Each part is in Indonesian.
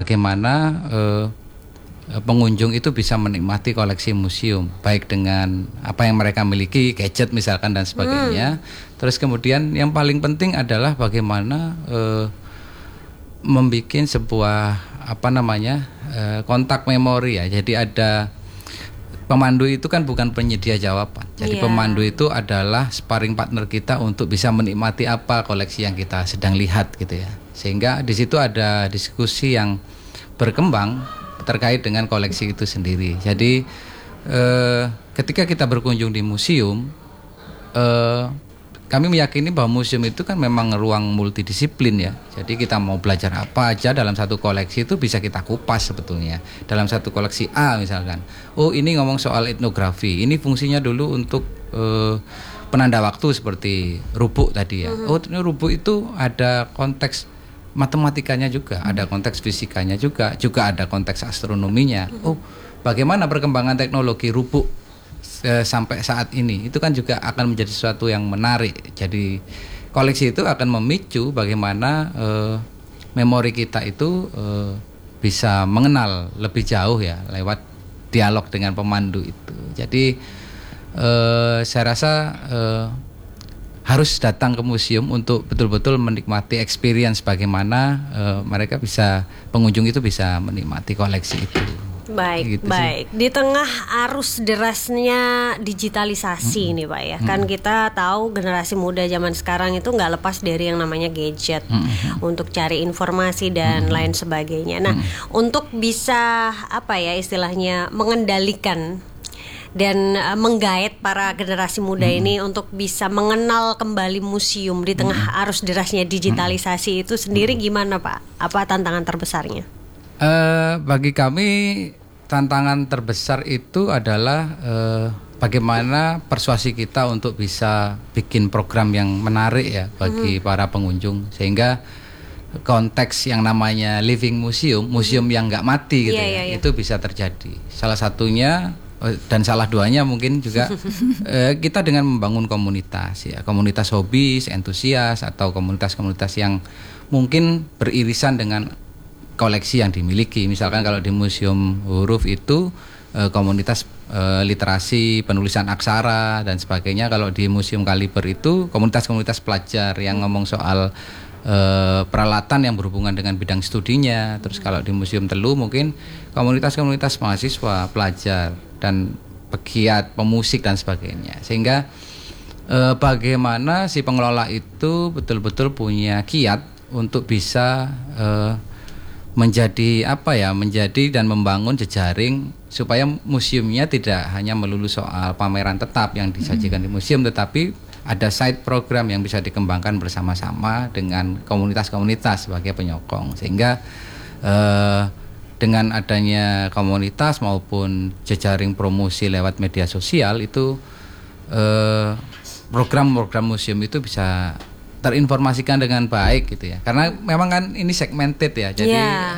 bagaimana pengunjung itu bisa menikmati koleksi museum, baik dengan apa yang mereka miliki, gadget misalkan dan sebagainya. Terus kemudian yang paling penting adalah bagaimana membuat sebuah kontak memori ya. Jadi ada pemandu itu kan bukan penyedia jawaban. Jadi pemandu itu adalah sparring partner kita untuk bisa menikmati apa koleksi yang kita sedang lihat gitu ya. Sehingga di situ ada diskusi yang berkembang terkait dengan koleksi itu sendiri. Jadi ketika kita berkunjung di museum, kami meyakini bahwa museum itu kan memang ruang multidisiplin ya. Jadi kita mau belajar apa aja dalam satu koleksi itu bisa kita kupas sebetulnya. Dalam satu koleksi A misalkan, oh ini ngomong soal etnografi, ini fungsinya dulu untuk penanda waktu seperti rubuk tadi ya. Oh ini rubuk itu ada konteks matematikanya juga, ada konteks fisikanya juga ada konteks astronominya. Oh, bagaimana perkembangan teknologi rubuk sampai saat ini? Itu kan juga akan menjadi sesuatu yang menarik. Jadi koleksi itu akan memicu bagaimana memori kita itu bisa mengenal lebih jauh ya lewat dialog dengan pemandu itu. Jadi saya rasa harus datang ke museum untuk betul-betul menikmati experience bagaimana pengunjung itu bisa menikmati koleksi itu. Baik, gitu baik. Sih. Di tengah arus derasnya digitalisasi nih Pak ya, kan kita tahu generasi muda zaman sekarang itu nggak lepas dari yang namanya gadget untuk cari informasi dan lain sebagainya. Nah, untuk bisa istilahnya mengendalikan dan menggait para generasi muda ini untuk bisa mengenal kembali museum di tengah arus derasnya digitalisasi itu sendiri gimana Pak? Apa tantangan terbesarnya? Bagi kami tantangan terbesar itu adalah bagaimana persuasi kita untuk bisa bikin program yang menarik ya bagi para pengunjung, sehingga konteks yang namanya living museum yang nggak mati gitu itu bisa terjadi. Salah satunya dan salah duanya mungkin juga kita dengan membangun komunitas ya, komunitas hobis, entusias atau komunitas-komunitas yang mungkin beririsan dengan koleksi yang dimiliki. Misalkan kalau di Museum Huruf itu komunitas literasi, penulisan aksara dan sebagainya. Kalau di Museum Kaliber itu komunitas-komunitas pelajar yang ngomong soal peralatan yang berhubungan dengan bidang studinya. Terus kalau di Museum Telu mungkin komunitas-komunitas mahasiswa, pelajar dan pegiat, pemusik dan sebagainya. Sehingga bagaimana si pengelola itu betul-betul punya kiat untuk bisa menjadi dan membangun jejaring supaya museumnya tidak hanya melulu soal pameran tetap yang disajikan di museum, tetapi ada side program yang bisa dikembangkan bersama-sama dengan komunitas-komunitas sebagai penyokong. Sehingga dengan adanya komunitas maupun jejaring promosi lewat media sosial itu program-program museum itu bisa terinformasikan dengan baik gitu ya. Karena memang kan ini segmented ya. Jadi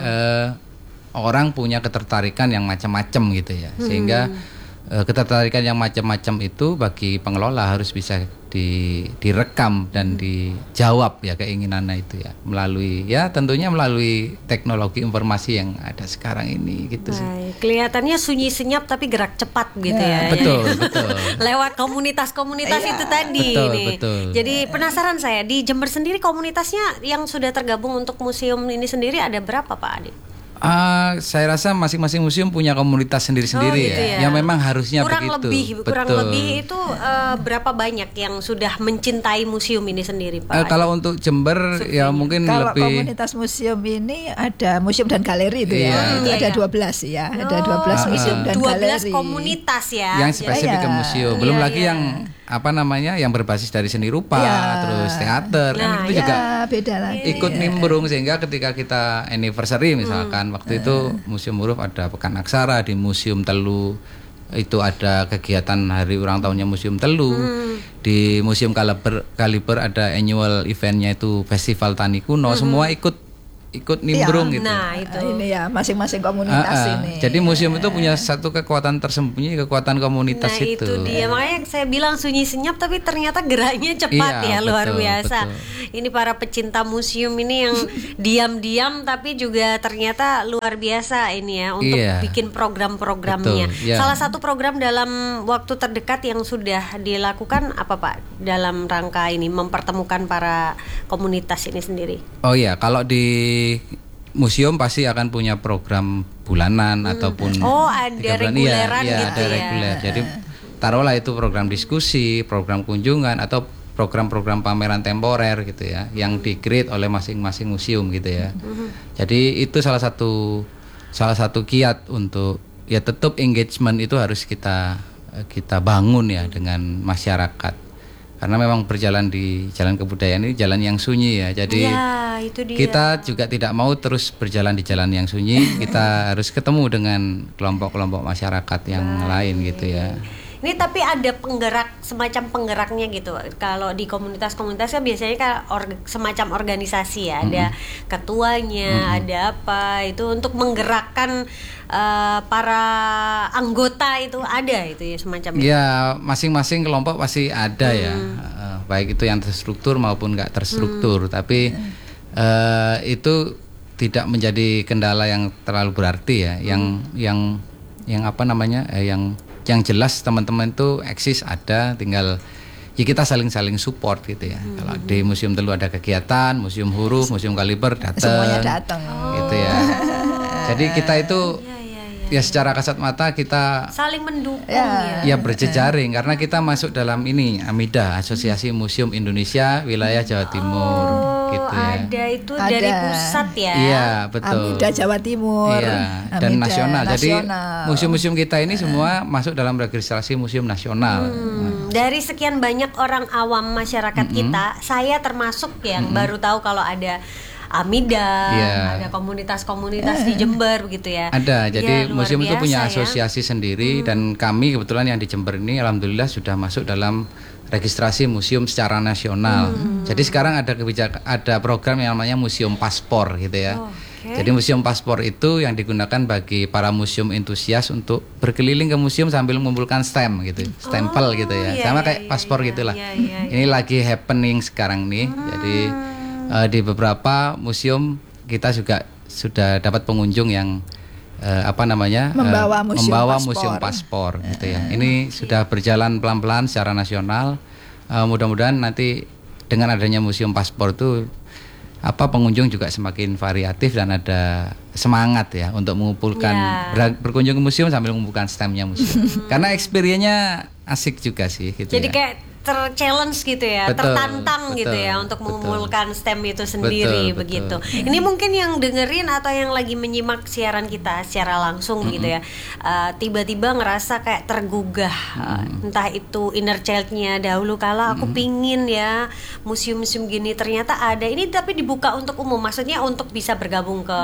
orang punya ketertarikan yang macam-macam gitu ya. Sehingga ketertarikan yang macam-macam itu bagi pengelola harus bisa direkam dan dijawab ya keinginannya itu ya tentunya melalui teknologi informasi yang ada sekarang ini gitu sih. Kelihatannya sunyi senyap tapi gerak cepat gitu ya. Betul. Lewat komunitas-komunitas itu tadi nih. Betul. Jadi penasaran saya, di Jember sendiri komunitasnya yang sudah tergabung untuk museum ini sendiri ada berapa Pak Adi? Saya rasa masing-masing museum punya komunitas sendiri-sendiri gitu ya. Yang memang harusnya begitu. Kurang lebih itu berapa banyak yang sudah mencintai museum ini sendiri Pak? Kalau untuk Jember ya mungkin kalau lebih. Komunitas museum ini ada museum dan galeri itu ya. Itu ada 12 ya. Ada 12 museum dan 12 galeri. 12 komunitas ya. Yang spesifik ke museum. Belum lagi yang yang berbasis dari seni rupa, terus teater, kan itu juga beda lagi. Ikut nimbrung sehingga ketika kita anniversary misalkan waktu itu Museum Huruf ada Pekan Aksara, di Museum Telu itu ada kegiatan hari ulang tahunnya Museum Telu, di Museum Kaliber ada annual eventnya itu Festival Tani Kuno, semua ikut ikut nimbrung gitu. Nah, itu. Ini ya masing-masing komunitas ini. Jadi museum itu punya satu kekuatan tersembunyi, kekuatan komunitas itu. Nah, itu dia. Makanya saya bilang sunyi senyap tapi ternyata geraknya cepat ya, luar biasa. Ini para pecinta museum ini yang diam-diam tapi juga ternyata luar biasa ini ya untuk bikin program-programnya. Salah satu program dalam waktu terdekat yang sudah dilakukan apa Pak dalam rangka ini mempertemukan para komunitas ini sendiri? Oh iya, kalau di museum pasti akan punya program bulanan ataupun ada reguleran gitu ada reguler. Jadi taruhlah itu program diskusi, program kunjungan atau program-program pameran temporer gitu ya, yang di-create oleh masing-masing museum gitu ya. Jadi itu salah satu kiat untuk ya tetap engagement itu harus kita bangun ya dengan masyarakat. Karena memang berjalan di jalan kebudayaan ini jalan yang sunyi ya. Jadi itu dia. Kita juga tidak mau terus berjalan di jalan yang sunyi. Kita harus ketemu dengan kelompok-kelompok masyarakat yang lain gitu ya. Ini tapi ada semacam penggeraknya gitu. Kalau di komunitas-komunitas kan biasanya kan semacam organisasi ya, ada ketuanya, ada apa itu untuk menggerakkan para anggota itu ada itu ya semacam itu. Ya masing-masing kelompok pasti ada ya, baik itu yang terstruktur maupun nggak terstruktur. Tapi itu tidak menjadi kendala yang terlalu berarti ya. Yang apa namanya? Yang jelas teman-teman itu eksis ada, tinggal ya kita saling support gitu ya. Kalau di Museum Telu ada kegiatan, Museum Huruf, Museum Kaliber semuanya datang gitu ya. Jadi kita itu ya secara kasat mata kita saling mendukung ya berjejaring karena kita masuk dalam ini AMIDA, Asosiasi Museum Indonesia Wilayah Jawa Timur gitu ya. Ada itu dari pusat ya. Iya, betul. AMIDA Jawa Timur. Iya, dan nasional. Jadi museum-museum kita ini semua masuk dalam registrasi museum nasional. Dari sekian banyak orang awam masyarakat kita, saya termasuk yang baru tahu kalau ada AMIDA, ada komunitas-komunitas di Jember begitu ya. Ada, jadi museum itu punya asosiasi sendiri dan kami kebetulan yang di Jember ini alhamdulillah sudah masuk dalam registrasi museum secara nasional. Jadi sekarang ada program yang namanya Museum Paspor gitu ya. Jadi Museum Paspor itu yang digunakan bagi para museum entusias untuk berkeliling ke museum sambil mengumpulkan stamp gitu, stempel gitu ya. Sama kayak paspor gitulah. Ini lagi happening sekarang nih. Jadi di beberapa museum kita juga sudah dapat pengunjung yang membawa museum paspor gitu ya. Ini sudah berjalan pelan-pelan secara nasional. Mudah-mudahan nanti dengan adanya museum paspor itu pengunjung juga semakin variatif dan ada semangat ya untuk mengumpulkan berkunjung ke museum sambil mengumpulkan stampnya museum. Karena experience-nya asik juga sih gitu. Jadi ya. kayak terchallenge gitu ya, tertantang gitu ya untuk mengumpulkan stem itu sendiri begitu. Ini mungkin yang dengerin atau yang lagi menyimak siaran kita secara langsung gitu ya, tiba-tiba ngerasa kayak tergugah, entah itu inner child-nya dahulu kala aku pingin ya museum-museum gini ternyata ada ini tapi dibuka untuk umum, maksudnya untuk bisa bergabung ke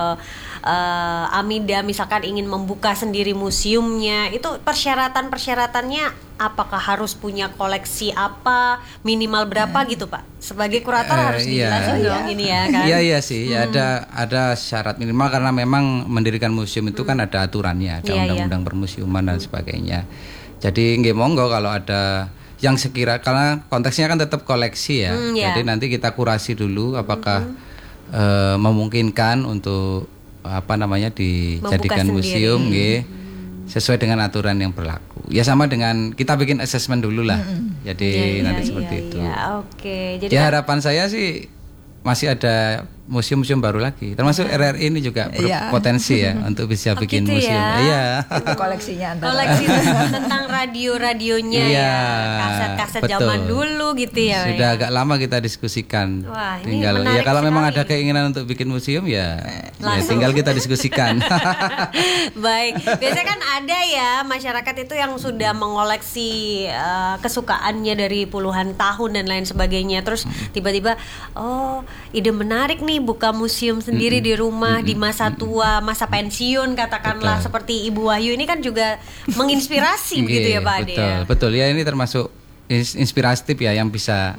AMIDA misalkan ingin membuka sendiri museumnya, itu persyaratannya apakah harus punya koleksi apa, minimal berapa gitu Pak? Sebagai kurator harus dijelasin dong ini ya kan? Iya sih, ada syarat minimal karena memang mendirikan museum itu kan ada aturannya, ada undang-undang permusiuman dan sebagainya. Jadi nggih monggo kalau ada yang karena konteksnya kan tetap koleksi ya. Jadi nanti kita kurasi dulu apakah memungkinkan untuk dijadikan museum nggih. Sesuai dengan aturan yang berlaku. Ya sama dengan kita bikin assessment dulu lah. Jadi nanti seperti itu. Oke. Jadi harapan saya sih masih ada museum-museum baru lagi. Termasuk RRI ini juga berpotensi ya untuk bisa bikin gitu museum. Ya? Itu koleksinya koleksi tentang radio-radionya ya. Kaset-kaset zaman dulu gitu ya. Sudah agak lama kita diskusikan. Wah, tinggal ya kalau memang ada keinginan untuk bikin museum ya tinggal kita diskusikan. Baik. Biasanya kan ada ya masyarakat itu yang sudah mengoleksi kesukaannya dari puluhan tahun dan lain sebagainya. Terus tiba-tiba ide menarik nih buka museum sendiri di rumah di masa tua, masa pensiun katakanlah. Seperti Ibu Wahyu ini kan juga menginspirasi begitu ya Pak Ade. Betul ya, ini termasuk inspiratif ya yang bisa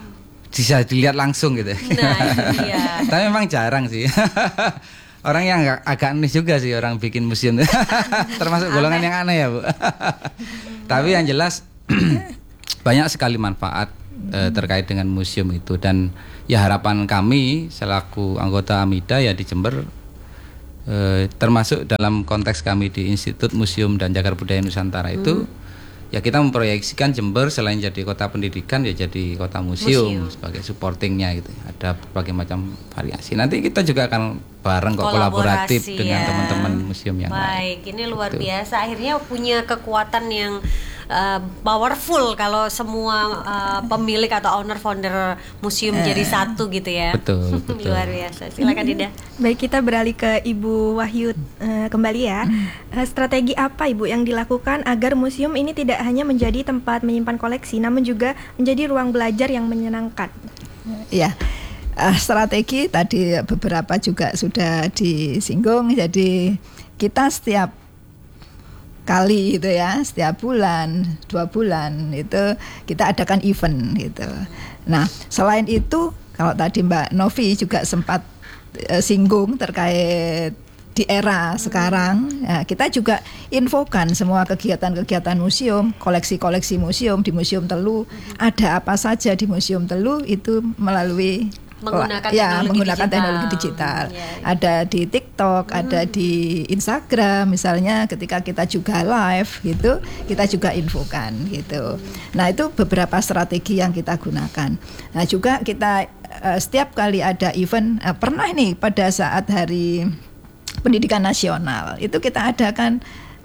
bisa dilihat langsung gitu. Nah, iya. Tapi memang jarang sih. Orang yang agak aneh juga sih orang bikin museum. Termasuk golongan yang aneh ya, Bu. Tapi yang jelas banyak sekali manfaat terkait dengan museum itu, dan ya harapan kami selaku anggota AMIDA ya di Jember, termasuk dalam konteks kami di Institut Museum dan Cagar Budaya Nusantara itu ya kita memproyeksikan Jember selain jadi kota pendidikan ya jadi kota museum sebagai supportingnya gitu. Ada berbagai macam variasi. Nanti kita juga akan bareng kok kolaboratif dengan teman-teman museum yang lain. Baik, ini luar biasa. Akhirnya punya kekuatan yang powerful kalau semua pemilik atau owner founder museum jadi satu gitu ya. Betul. Luar biasa. Silakan Dida. Baik, kita beralih ke Ibu Wahyu kembali ya. Strategi apa Ibu yang dilakukan agar museum ini tidak hanya menjadi tempat menyimpan koleksi, namun juga menjadi ruang belajar yang menyenangkan? Ya, strategi tadi beberapa juga sudah disinggung. Jadi kita setiap kali itu ya, setiap bulan, 2 bulan itu kita adakan event gitu. Nah, selain itu kalau tadi Mbak Novi juga sempat singgung terkait di era sekarang, ya, kita juga infokan semua kegiatan-kegiatan museum, koleksi-koleksi museum di Museum Telu, ada apa saja di Museum Telu itu melalui menggunakan teknologi digital. Ada di TikTok, ada di Instagram misalnya, ketika kita juga live gitu, kita juga infokan gitu. Nah, itu beberapa strategi yang kita gunakan. Nah, juga kita setiap kali ada event, pernah nih pada saat Hari Pendidikan Nasional itu kita adakan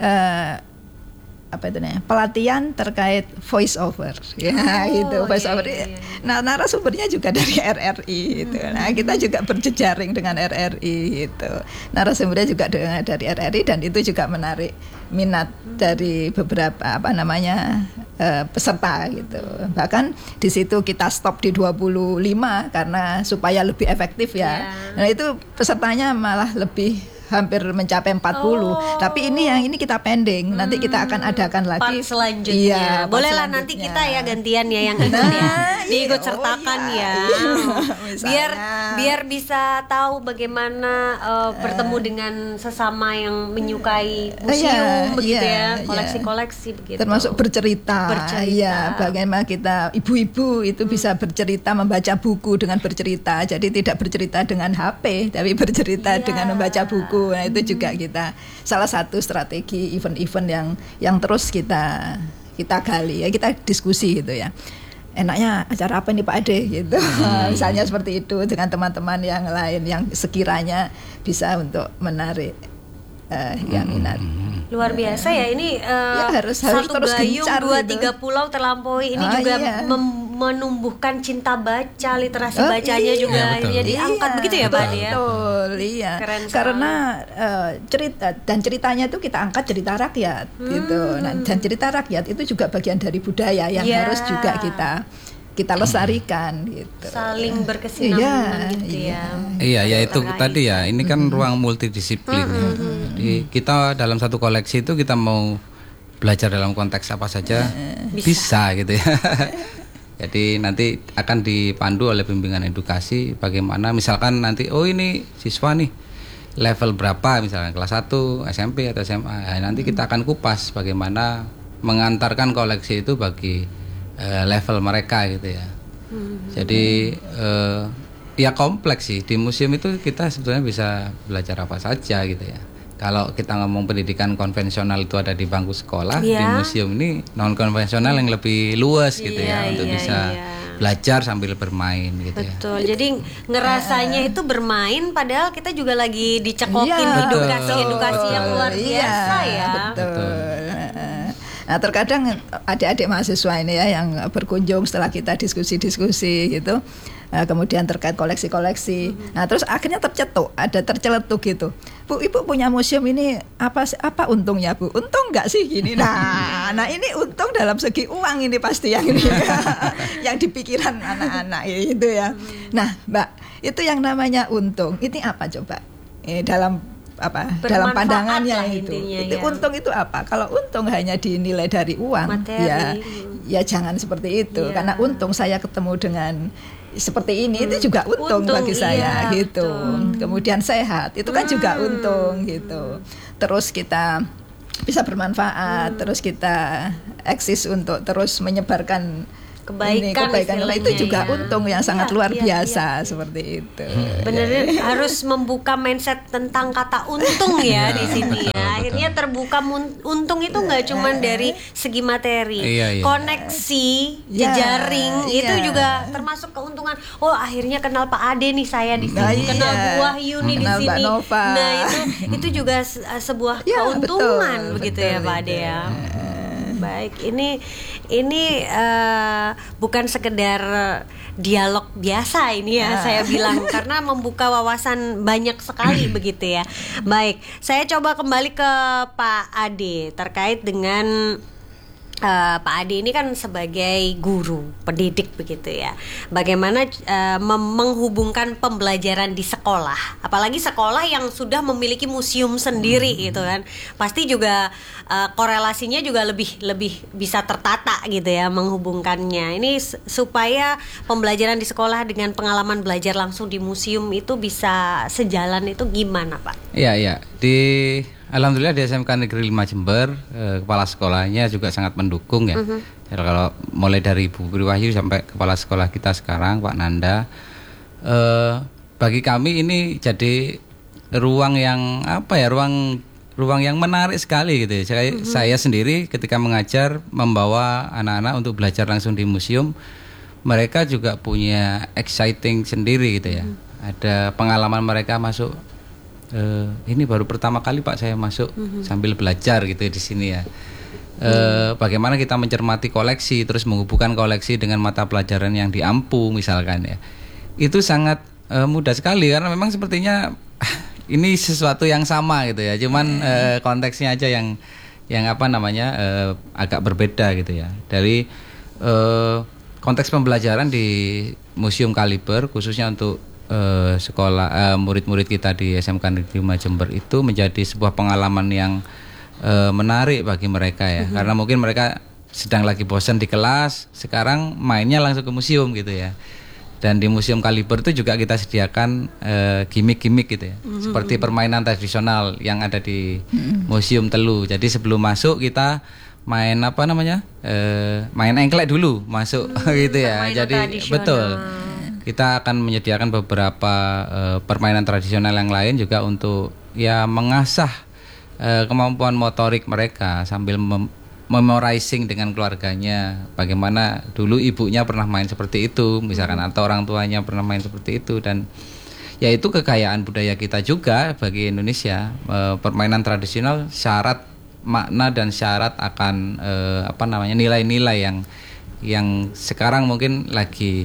pelatihan terkait voice over ya, gitu voice over. Nah, narasumbernya juga dari RRI gitu. Nah, kita juga berjejaring dengan RRI gitu. Narasumbernya juga dari RRI, dan itu juga menarik minat dari beberapa peserta gitu. Bahkan di situ kita stop di 25 karena supaya lebih efektif ya. Nah, itu pesertanya malah hampir mencapai 40. Tapi ini kita pending. Nanti kita akan adakan lagi part selanjutnya. Bolehlah nanti kita ya gantian ya yang ikut diikut sertakan biar bisa tahu bagaimana bertemu dengan sesama yang menyukai museum begitu ya, koleksi-koleksi begitu. Termasuk bercerita. Ya, bagaimana kita ibu-ibu itu bisa bercerita, membaca buku dengan bercerita. Jadi tidak bercerita dengan HP, tapi bercerita dengan membaca buku. Nah, itu juga kita salah satu strategi event-event yang terus kita gali ya, kita diskusi gitu ya. Enaknya acara apa nih Pak Ade gitu. Misalnya seperti itu dengan teman-teman yang lain yang sekiranya bisa untuk menarik yang minat. Luar biasa ya ini harus satu terus gayung gencar 2-3 pulau terlampaui ini juga menumbuhkan cinta baca, literasi bacanya juga akhirnya diangkat begitu ya Pak ya. Betul, iya. Karena cerita dan ceritanya itu kita angkat cerita rakyat gitu. Nah, dan cerita rakyat itu juga bagian dari budaya yang harus juga kita lestarikan gitu. Saling berkesinambungan gitu ya. Iya, ya itu tadi ya. Ini kan ruang multidisiplin. Jadi kita dalam satu koleksi itu kita mau belajar dalam konteks apa saja bisa gitu ya. Jadi nanti akan dipandu oleh bimbingan edukasi bagaimana misalkan nanti ini siswa nih level berapa misalnya kelas 1 SMP atau SMA. Nah, nanti kita akan kupas bagaimana mengantarkan koleksi itu bagi level mereka gitu ya. Jadi ya kompleks sih, di museum itu kita sebetulnya bisa belajar apa saja gitu ya. Kalau kita ngomong pendidikan konvensional itu ada di bangku sekolah, di museum ini non konvensional yang lebih luas gitu untuk bisa belajar sambil bermain gitu. Betul. Jadi ngerasanya itu bermain padahal kita juga lagi dicekokin edukasi yang luar biasa ya. Betul. Nah, terkadang adik-adik mahasiswa ini ya yang berkunjung setelah kita diskusi-diskusi gitu, kemudian terkait koleksi-koleksi. Nah, terus akhirnya terceletuk gitu. Bu, Ibu punya museum ini apa untungnya, Bu? Untung nggak sih gini? Nah, ini untung dalam segi uang ini pasti yang ini yang dipikiran anak-anak itu ya. Nah, Mbak, itu yang namanya untung. Ini apa coba? Dalam pandangannya itu untung itu apa? Kalau untung hanya dinilai dari uang, ya jangan seperti itu. Karena untung saya ketemu dengan seperti ini itu juga untung bagi saya gitu. Kemudian sehat itu kan juga untung gitu. Terus kita bisa bermanfaat, terus kita eksis untuk terus menyebarkan kebaikan itu juga untung yang sangat luar biasa seperti itu. Beneran harus membuka mindset tentang kata untung ya di sini ya. Akhirnya terbuka untung itu nggak cuma dari segi materi, koneksi, jejaring itu juga termasuk keuntungan. Oh akhirnya kenal Pak Ade nih saya di sini, kenal Bu Wahyu nih di sini. Nah itu juga sebuah keuntungan begitu ya Pak Ade ya. Baik, ini bukan sekedar dialog biasa ini ya saya bilang karena membuka wawasan banyak sekali begitu ya. Baik, saya coba kembali ke Pak Ade terkait dengan Pak Ade ini kan sebagai guru, pendidik begitu ya. Bagaimana menghubungkan pembelajaran di sekolah, apalagi sekolah yang sudah memiliki museum sendiri gitu kan. Pasti juga korelasinya juga lebih bisa tertata gitu ya menghubungkannya. Ini supaya pembelajaran di sekolah dengan pengalaman belajar langsung di museum itu bisa sejalan itu gimana, Pak? Iya. Alhamdulillah di SMK Negeri 5 Jember kepala sekolahnya juga sangat mendukung ya. Jadi kalau mulai dari Ibu Wahyu sampai kepala sekolah kita sekarang Pak Nanda, bagi kami ini jadi ruang yang ruang yang menarik sekali gitu. Saya sendiri ketika mengajar membawa anak-anak untuk belajar langsung di museum, mereka juga punya exciting sendiri gitu ya. Ada pengalaman mereka masuk. Ini baru pertama kali Pak saya masuk sambil belajar gitu di sini ya. Bagaimana kita mencermati koleksi, terus menghubungkan koleksi dengan mata pelajaran yang di Ampu misalkan ya. Itu sangat mudah sekali karena memang sepertinya ini sesuatu yang sama gitu ya. Cuman konteksnya aja yang agak berbeda gitu ya. Dari konteks pembelajaran di Museum Kaliber khususnya untuk sekolah murid-murid kita di SMK Negeri 5 Jember itu menjadi sebuah pengalaman yang menarik bagi mereka ya. Karena mungkin mereka sedang lagi bosan di kelas, sekarang mainnya langsung ke museum gitu ya. Dan di Museum Kaliber itu juga kita sediakan gimmick-gimmick gitu ya. Seperti permainan tradisional yang ada di Museum Telu. Jadi sebelum masuk kita main main engklek dulu masuk gitu ya. Jadi betul. Kita akan menyediakan beberapa permainan tradisional yang lain juga untuk ya mengasah kemampuan motorik mereka sambil memorizing dengan keluarganya. Bagaimana dulu ibunya pernah main seperti itu misalkan, atau orang tuanya pernah main seperti itu. Dan ya itu kekayaan budaya kita juga bagi Indonesia. Permainan tradisional syarat makna dan syarat akan nilai-nilai yang sekarang mungkin lagi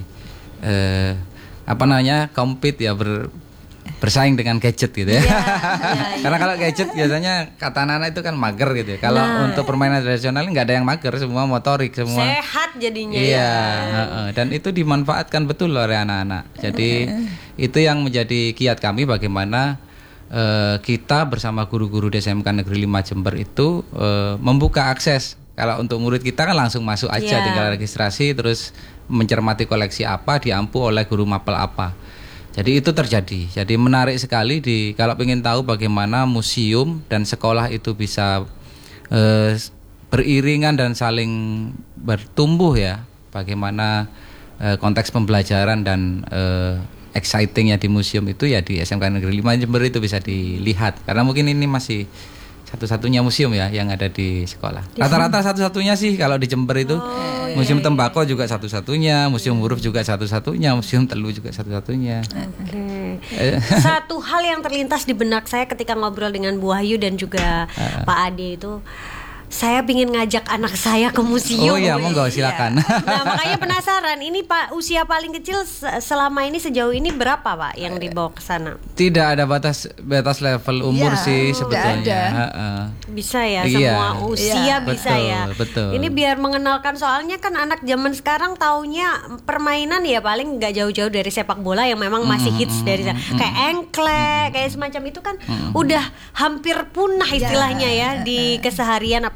compete ya, bersaing dengan gadget gitu ya. Karena kalau gadget biasanya kata anak-anak itu kan mager gitu ya. Kalau untuk permainan tradisional nggak ada yang mager, semua motorik, semua sehat jadinya. Iya, dan itu dimanfaatkan betul oleh anak-anak. Jadi itu yang menjadi kiat kami bagaimana kita bersama guru-guru di SMK Negeri 5 Jember itu membuka akses. Kalau untuk murid kita kan langsung masuk aja, tinggal registrasi terus mencermati koleksi apa diampu oleh guru mapel apa. Jadi itu terjadi. Jadi menarik sekali kalau ingin tahu bagaimana museum dan sekolah itu bisa beriringan dan saling bertumbuh ya. Bagaimana konteks pembelajaran dan excitingnya di museum itu ya di SMK Negeri 5 Jember itu bisa dilihat. Karena mungkin ini masih satu-satunya museum ya yang ada di sekolah. Rata-rata satu-satunya sih kalau di Jember itu. Museum Tembakau juga satu-satunya, Museum Huruf juga satu-satunya, Museum Telu juga satu-satunya. Satu hal yang terlintas di benak saya ketika ngobrol dengan Bu Wahyu dan juga Pak Ade itu, saya ingin ngajak anak saya ke museum. Oh iya, monggo silakan. Nah, makanya penasaran, ini Pak usia paling kecil selama ini sejauh ini berapa Pak yang dibawa ke sana? Tidak ada batas level umur sih sebetulnya. Bisa ya, semua usia bisa betul, ya. Betul. Ini biar mengenalkan, soalnya kan anak zaman sekarang taunya permainan ya paling nggak jauh-jauh dari sepak bola yang memang masih hits dari kayak engklek, kayak semacam itu kan udah hampir punah istilahnya ya di keseharian.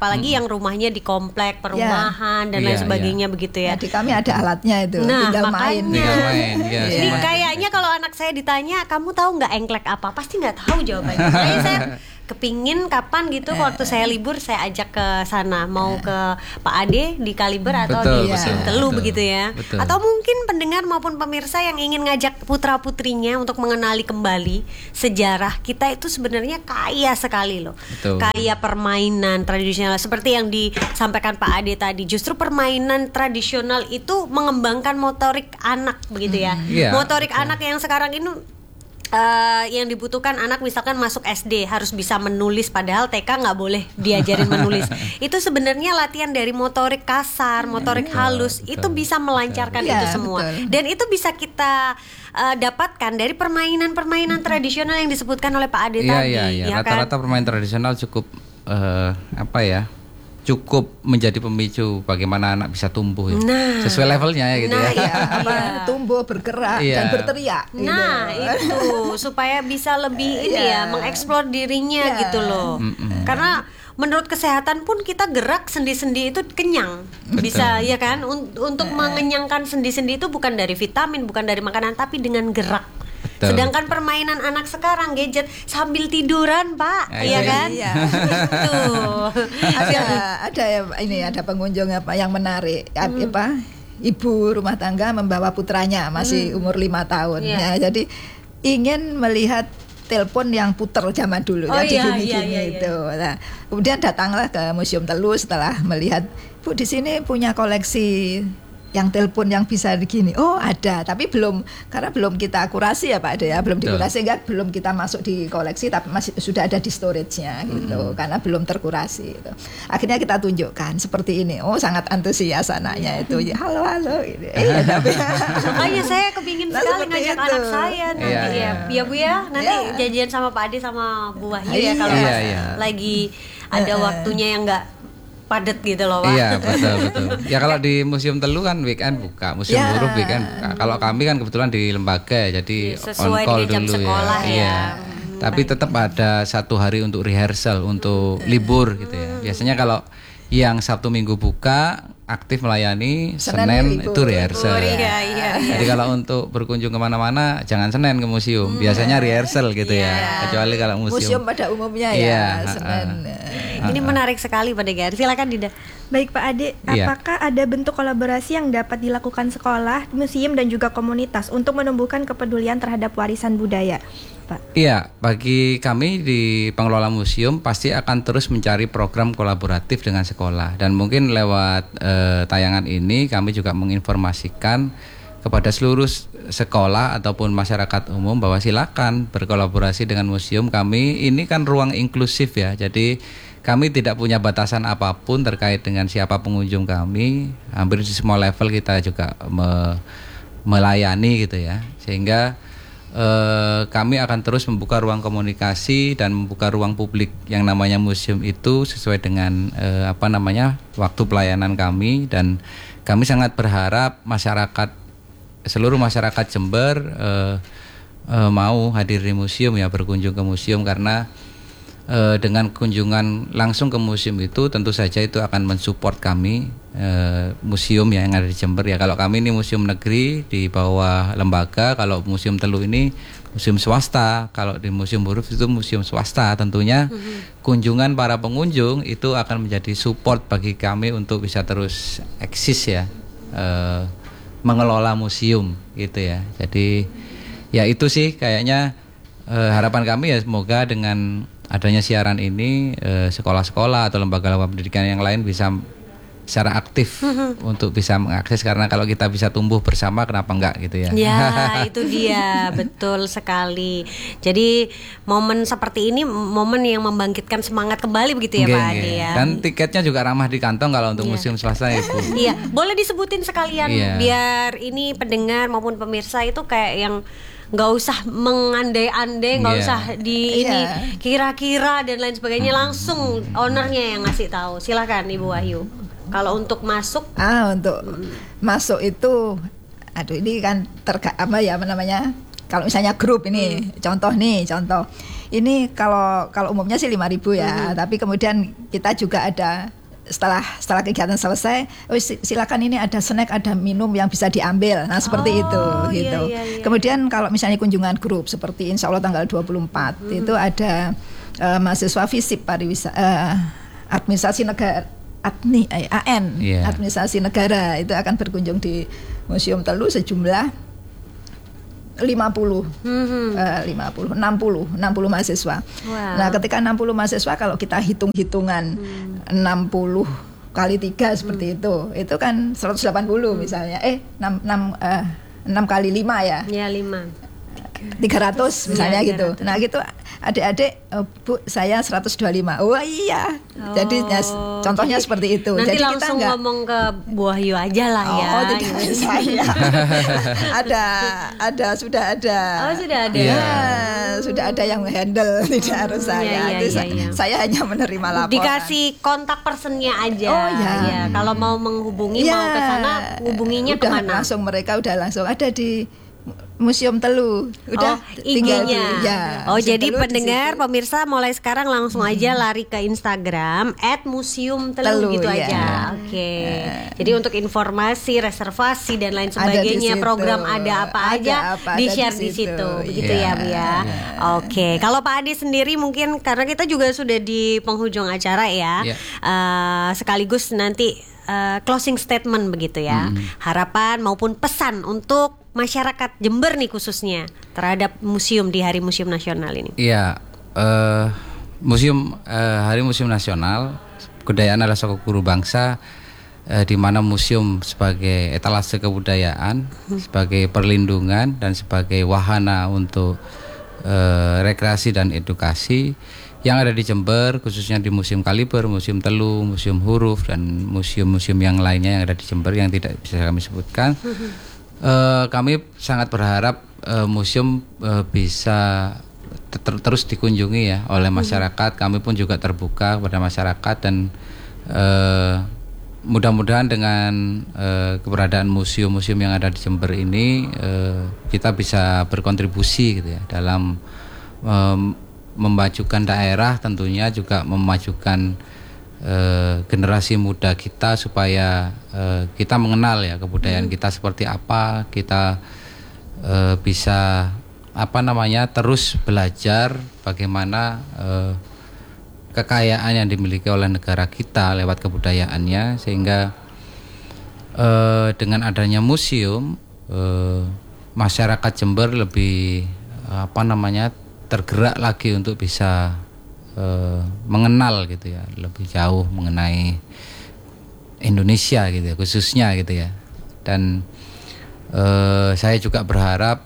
apalagi yang rumahnya di komplek perumahan dan lain sebagainya begitu ya. Di kami ada alatnya itu, tinggal main. Ini kayaknya kalau anak saya ditanya, kamu tahu nggak engklek apa? Pasti nggak tahu jawabannya. Makanya saya kepingin kapan gitu waktu saya libur saya ajak ke sana, mau ke Pak Ade di Kaliber atau di Museum Telu begitu ya. Atau mungkin pendengar maupun pemirsa yang ingin ngajak putra-putrinya untuk mengenali kembali sejarah kita itu sebenarnya kaya sekali loh. Kaya permainan tradisional seperti yang disampaikan Pak Ade tadi. Justru permainan tradisional itu mengembangkan motorik anak begitu ya. Motorik anak yang sekarang ini yang dibutuhkan anak misalkan masuk SD harus bisa menulis, padahal TK nggak boleh diajarin menulis. Itu sebenarnya latihan dari motorik kasar, motorik halus, itu bisa melancarkan itu semua. Dan itu bisa kita dapatkan dari permainan-permainan tradisional yang disebutkan oleh Pak Ade tadi. Ya, rata-rata permainan tradisional cukup cukup menjadi pemicu bagaimana anak bisa tumbuh ya. Sesuai levelnya ya gitu tumbuh, bergerak dan berteriak. Itu supaya bisa lebih mengeksplor dirinya gitu loh. Karena menurut kesehatan pun kita gerak sendi-sendi itu kenyang. Bisa ya kan? Untuk mengenyangkan sendi-sendi itu bukan dari vitamin, bukan dari makanan, tapi dengan gerak. Sedangkan permainan anak sekarang gadget sambil tiduran, Pak, kan? Tuh. Ada pengunjung yang menarik, ibu rumah tangga membawa putranya masih umur 5 tahun. Jadi ingin melihat telepon yang puter zaman dulu gini-gini itu. Nah, kemudian datanglah ke Museum Telu setelah melihat, Bu, di sini punya koleksi yang telepon yang bisa begini. Oh, ada, tapi karena belum kita kurasi ya Pak Ade ya, belum dikurasi, belum kita masuk di koleksi, tapi masih sudah ada di storage-nya gitu, karena belum terkurasi gitu. Akhirnya kita tunjukkan seperti ini. Oh, sangat antusias anaknya itu. Halo gitu. Makanya saya kepingin sekali ngajak anak saya nanti ya Bu ya, nanti janjian sama Pak Ade sama Bu Wahyu ya kalau lagi ada waktunya yang enggak padat gitu loh Pak. Iya betul. Ya kalau di Museum Telu kan weekend buka, Museum Buruh weekend buka. Kalau kami kan kebetulan di lembaga jadi on call dulu sekolah ya. Tapi tetap ada 1 hari untuk rehearsal, untuk libur gitu ya. Biasanya kalau yang Sabtu Minggu buka aktif melayani, Senin itu rehearsal. Jadi kalau untuk berkunjung kemana-mana jangan Senin ke museum, biasanya rehearsal gitu ya. Kecuali kalau museum pada umumnya ya Senin. Ini menarik sekali Pak Degar. Silakan Dinda. Baik Pak Ade, apakah ada bentuk kolaborasi yang dapat dilakukan sekolah, museum dan juga komunitas untuk menumbuhkan kepedulian terhadap warisan budaya, Pak? Iya, bagi kami di pengelola museum pasti akan terus mencari program kolaboratif dengan sekolah, dan mungkin lewat tayangan ini kami juga menginformasikan kepada seluruh sekolah ataupun masyarakat umum bahwa silakan berkolaborasi dengan museum kami. Ini kan ruang inklusif ya, jadi kami tidak punya batasan apapun terkait dengan siapa pengunjung kami. Hampir di semua level kita juga melayani gitu ya. Sehingga kami akan terus membuka ruang komunikasi dan membuka ruang publik yang namanya museum itu sesuai dengan waktu pelayanan kami. Dan kami sangat berharap seluruh masyarakat Jember mau hadir di museum ya, berkunjung ke museum, karena dengan kunjungan langsung ke museum itu tentu saja itu akan mensupport kami museum yang ada di Jember ya. Kalau kami ini museum negeri di bawah lembaga, kalau Museum Telu ini museum swasta, kalau di Museum Buruh itu museum swasta. Tentunya kunjungan para pengunjung itu akan menjadi support bagi kami untuk bisa terus eksis ya, mengelola museum gitu ya. Jadi ya itu sih kayaknya harapan kami ya, semoga dengan adanya siaran ini sekolah-sekolah atau lembaga-lembaga pendidikan yang lain bisa secara aktif untuk bisa mengakses, karena kalau kita bisa tumbuh bersama kenapa enggak gitu ya. Ya itu dia, betul sekali. Jadi momen seperti ini momen yang membangkitkan semangat kembali begitu ya Pak Ade ya. Dan tiketnya juga ramah di kantong kalau untuk museum swasta itu. Iya, boleh disebutin sekalian biar ini pendengar maupun pemirsa itu kayak yang nggak usah mengandai-andai, nggak usah ini kira-kira dan lain sebagainya, langsung ownernya yang ngasih tahu. Silakan Ibu Wahyu. Kalau untuk masuk, untuk masuk itu, ini kan kalau misalnya grup ini, contoh ini kalau umumnya sih 5.000 ya, tapi kemudian kita juga ada setelah kegiatan selesai, silakan ini ada snack, ada minum yang bisa diambil. Nah, seperti itu gitu. Iya. Kemudian kalau misalnya kunjungan grup seperti insya Allah tanggal 24 itu ada mahasiswa FISIP administrasi negara administrasi negara itu akan berkunjung di Museum Telu sejumlah 60 mahasiswa. Wow. Nah, ketika 60 mahasiswa kalau kita hitung-hitungan 60 kali 3 seperti itu kan 180 misalnya. 6 kali 5 ya. Ya, 5. 300 misalnya gitu. Nah, gitu adik-adik, Bu, saya 125. Oh iya. Jadi contohnya seperti itu. Nanti jadi langsung kita ngomong ke Bu Wahyu aja lah ya. Oh, tidak saya. Sudah ada. Oh, sudah ada. Ya, sudah ada yang handle, tidak harus saya. Saya hanya menerima laporan. Dikasih kontak personnya aja. Oh ya. Kalau mau menghubungi mau ke sana, hubunginya kemana? Mereka udah langsung ada di Museum Telu, udah IG-nya. Jadi Telu pendengar, pemirsa mulai sekarang langsung aja lari ke Instagram @museum_telu gitu aja. Oke. Jadi untuk informasi, reservasi dan lain sebagainya, program ada apa aja di-share di situ. Begitu ya, Bu ya. Oke. Kalau Pak Ade sendiri mungkin karena kita juga sudah di penghujung acara ya. Sekaligus nanti closing statement begitu ya. Harapan maupun pesan untuk masyarakat Jember nih khususnya terhadap museum di Hari Museum Nasional ini. Iya, Hari Museum Nasional Kebudayaan adalah suatu guru bangsa, di mana museum sebagai etalase kebudayaan, sebagai perlindungan dan sebagai wahana untuk rekreasi dan edukasi yang ada di Jember, khususnya di Museum Kaliber, Museum Telu, Museum Huruf dan museum-museum yang lainnya yang ada di Jember yang tidak bisa kami sebutkan. Kami sangat berharap museum bisa terus dikunjungi ya oleh masyarakat. Kami pun juga terbuka kepada masyarakat dan mudah-mudahan dengan keberadaan museum-museum yang ada di Jember ini kita bisa berkontribusi gitu ya dalam memajukan daerah, tentunya juga memajukan generasi muda kita supaya kita mengenal ya kebudayaan kita seperti apa, kita bisa terus belajar bagaimana kekayaan yang dimiliki oleh negara kita lewat kebudayaannya, sehingga dengan adanya museum masyarakat Jember lebih tergerak lagi untuk bisa mengenal gitu ya, lebih jauh mengenai Indonesia gitu ya, khususnya gitu ya. Dan saya juga berharap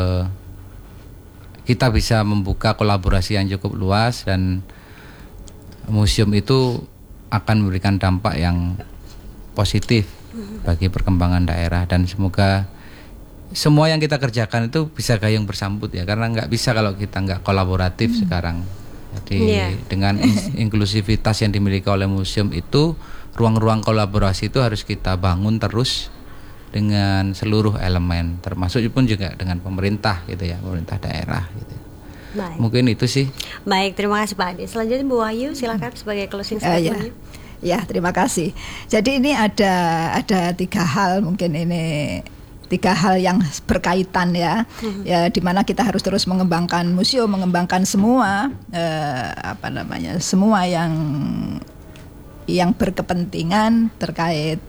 kita bisa membuka kolaborasi yang cukup luas dan museum itu akan memberikan dampak yang positif bagi perkembangan daerah, dan semoga semua yang kita kerjakan itu bisa gayung bersambut ya, karena nggak bisa kalau kita nggak kolaboratif sekarang. Jadi dengan inklusivitas yang dimiliki oleh museum itu, ruang-ruang kolaborasi itu harus kita bangun terus dengan seluruh elemen, termasuk pun juga dengan pemerintah gitu ya, pemerintah daerah gitu. Baik. Mungkin itu sih. Baik, terima kasih Pak Ade. Selanjutnya Bu Wahyu, silakan sebagai closing statement. Ya, terima kasih. Jadi ini ada 3 hal, mungkin ini 3 hal yang berkaitan ya, di mana kita harus terus mengembangkan museum, mengembangkan semua semua yang berkepentingan terkait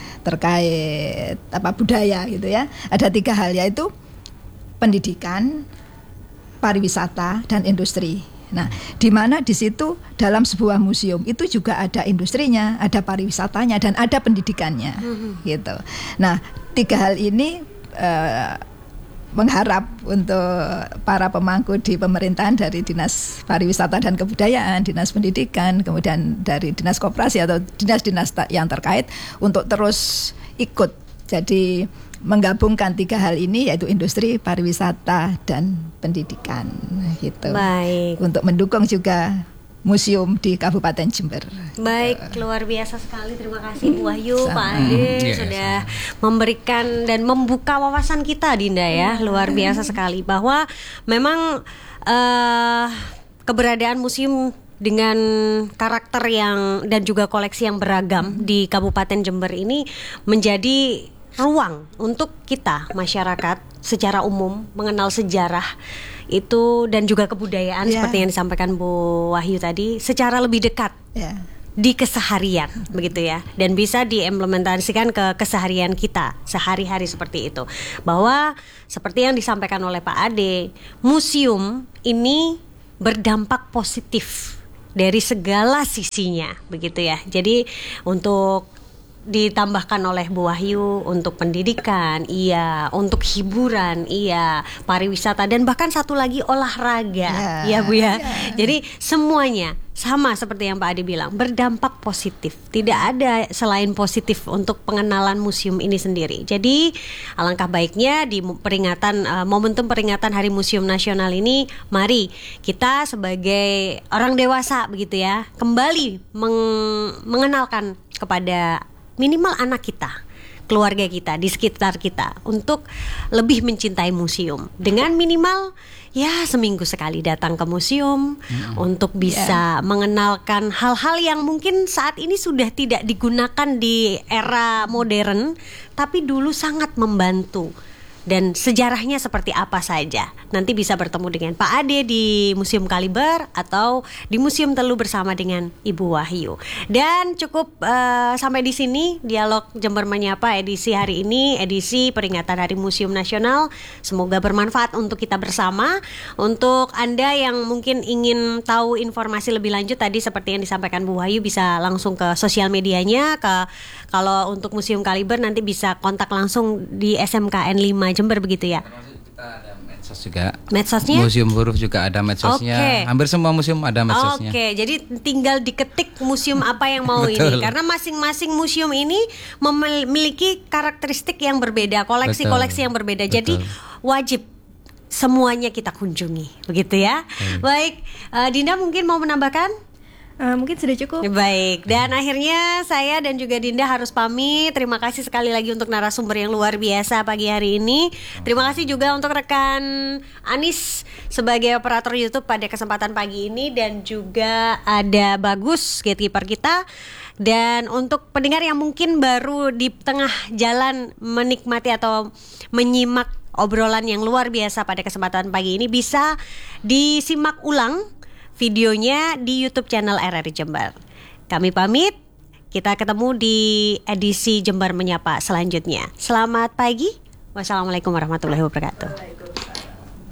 budaya gitu ya. Ada 3 hal, yaitu pendidikan, pariwisata dan industri. Nah, di mana di situ dalam sebuah museum itu juga ada industrinya, ada pariwisatanya dan ada pendidikannya, gitu. Nah, 3 hal ini mengharap untuk para pemangku di pemerintahan dari Dinas Pariwisata dan Kebudayaan, Dinas Pendidikan, kemudian dari Dinas Koperasi atau dinas-dinas yang terkait untuk terus ikut. Jadi menggabungkan 3 hal ini, yaitu industri, pariwisata dan pendidikan gitu. Baik. Untuk mendukung juga museum di Kabupaten Jember. Baik, luar biasa sekali. Terima kasih Bu Wahyu, Pak Ade sudah memberikan dan membuka wawasan kita, Dinda ya. Luar biasa sekali bahwa memang keberadaan museum dengan karakter yang dan juga koleksi yang beragam di Kabupaten Jember ini menjadi ruang untuk kita masyarakat secara umum mengenal sejarah itu dan juga kebudayaan seperti yang disampaikan Bu Wahyu tadi secara lebih dekat. Di keseharian begitu ya, dan bisa diimplementasikan ke keseharian kita sehari-hari seperti itu. Bahwa seperti yang disampaikan oleh Pak Ade, museum ini berdampak positif dari segala sisinya begitu ya. Jadi untuk ditambahkan oleh Bu Wahyu untuk pendidikan, iya, untuk hiburan, iya, pariwisata dan bahkan satu lagi olahraga, ya Bu ya. Jadi semuanya sama seperti yang Pak Ade bilang, berdampak positif. Tidak ada selain positif untuk pengenalan museum ini sendiri. Jadi alangkah baiknya di peringatan momentum peringatan Hari Museum Nasional ini, mari kita sebagai orang dewasa begitu ya, kembali mengenalkan kepada minimal anak kita, keluarga kita, di sekitar kita untuk lebih mencintai museum dengan minimal ya seminggu sekali datang ke museum untuk bisa mengenalkan hal-hal yang mungkin saat ini sudah tidak digunakan di era modern tapi dulu sangat membantu. Dan sejarahnya seperti apa saja. Nanti bisa bertemu dengan Pak Ade di Museum Kaliber atau di Museum Telu bersama dengan Ibu Wahyu. Dan cukup sampai di sini dialog Jember Menyapa edisi hari ini, edisi peringatan Hari Museum Nasional. Semoga bermanfaat untuk kita bersama. Untuk Anda yang mungkin ingin tahu informasi lebih lanjut tadi seperti yang disampaikan Bu Wahyu, bisa langsung ke sosial medianya. Kalau untuk Museum Kaliber nanti bisa kontak langsung di SMKN 5 Jember begitu ya. Kita ada medsos juga. Medsosnya? Museum Huruf juga ada medsosnya. Hampir semua museum ada medsosnya. Jadi tinggal diketik museum apa yang mau ini. Karena masing-masing museum ini memiliki karakteristik yang berbeda, koleksi-koleksi yang berbeda. Jadi wajib semuanya kita kunjungi, begitu ya. Baik, Dinda mungkin mau menambahkan? Mungkin sudah cukup. Baik, dan akhirnya saya dan juga Dinda harus pamit. Terima kasih sekali lagi untuk narasumber yang luar biasa pagi hari ini. Terima kasih juga untuk rekan Anis sebagai operator YouTube pada kesempatan pagi ini. Dan juga ada Bagus, gatekeeper kita. Dan untuk pendengar yang mungkin baru di tengah jalan menikmati atau menyimak obrolan yang luar biasa pada kesempatan pagi ini, bisa disimak ulang videonya di YouTube channel RRI Jember. Kami pamit, kita ketemu di edisi Jember Menyapa selanjutnya. Selamat pagi, wassalamualaikum warahmatullahi wabarakatuh.